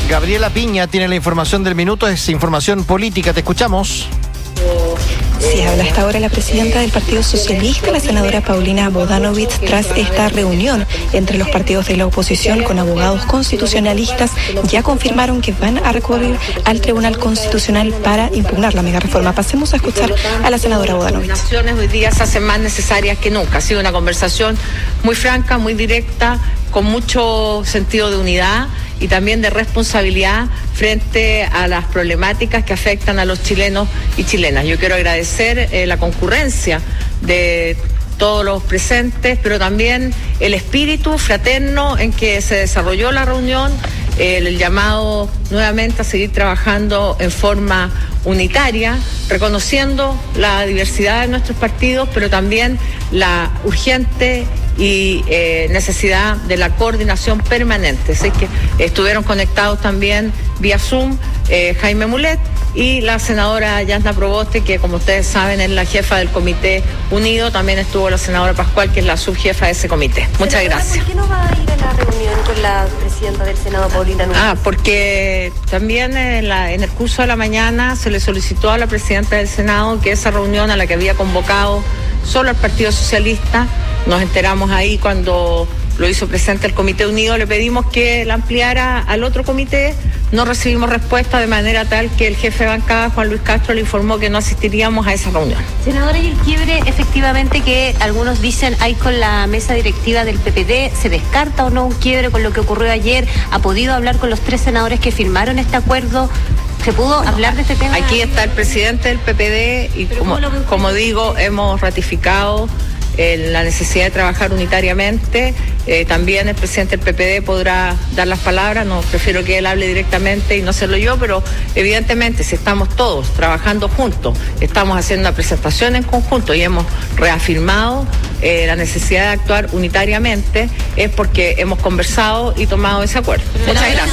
Gabriela Piña tiene la información del minuto, es información política. Te escuchamos. Sí, habla hasta ahora la presidenta del Partido Socialista, la senadora Paulina Bodanovich, tras esta reunión entre los partidos de la oposición con abogados constitucionalistas. Ya confirmaron que van a recurrir al Tribunal Constitucional para impugnar la megareforma. Pasemos a escuchar a la senadora Bodanovich. Las naciones hoy día se hacen más necesarias que nunca. Ha sido una conversación muy franca, muy directa, con mucho sentido de unidad y también de responsabilidad frente a las problemáticas que afectan a los chilenos y chilenas. Yo quiero agradecer la concurrencia de todos los presentes, pero también el espíritu fraterno en que se desarrolló la reunión, el llamado nuevamente a seguir trabajando en forma unitaria, reconociendo la diversidad de nuestros partidos, pero también la urgente y necesidad de la coordinación permanente. Así que estuvieron conectados también vía Zoom Jaime Mulet y la senadora Yasna Proboste, que como ustedes saben es la jefa del Comité Unido. También estuvo la senadora Pascual, que es la subjefa de ese comité. Muchas gracias. ¿Por qué no va a ir a la reunión con la presidenta del Senado, Paulina Núñez? Porque también en el curso de la mañana se le solicitó a la presidenta del Senado que esa reunión, a la que había convocado solo el Partido Socialista, nos enteramos ahí cuando lo hizo presente el Comité Unido, le pedimos que la ampliara al otro comité. No recibimos respuesta, de manera tal que el jefe de bancada, Juan Luis Castro, le informó que no asistiríamos a esa reunión. Senadora, y el quiebre efectivamente que algunos dicen hay con la mesa directiva del PPD, ¿se descarta o no un quiebre con lo que ocurrió ayer? ¿Ha podido hablar con los 3 senadores que firmaron este acuerdo? ¿Se pudo hablar de este tema? Aquí está el presidente del PPD y como digo, hemos ratificado la necesidad de trabajar unitariamente. También el presidente del PPD podrá dar las palabras, no prefiero que él hable directamente y no hacerlo yo, pero evidentemente si estamos todos trabajando juntos, estamos haciendo una presentación en conjunto y hemos reafirmado la necesidad de actuar unitariamente, es porque hemos conversado y tomado ese acuerdo. Muchas gracias.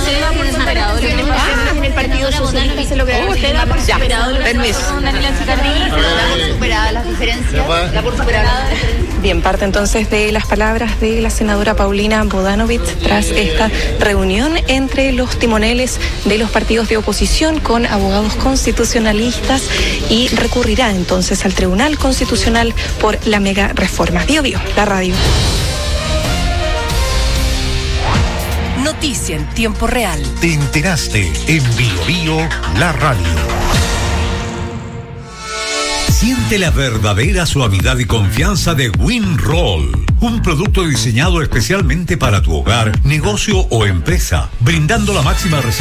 En el Partido Socialista se lograron permiso. Superadas las diferencias, la por superada. Bien, parte entonces de las palabras de la senadora Paulina Bodanovich tras esta reunión entre los timoneles de los partidos de oposición con abogados constitucionalistas, y recurrirá entonces al Tribunal Constitucional por la mega reforma. Bio Bio, la radio. Noticia en tiempo real. Te enteraste en Bio Bio, la radio. Siente la verdadera suavidad y confianza de WinRoll, un producto diseñado especialmente para tu hogar, negocio o empresa, brindando la máxima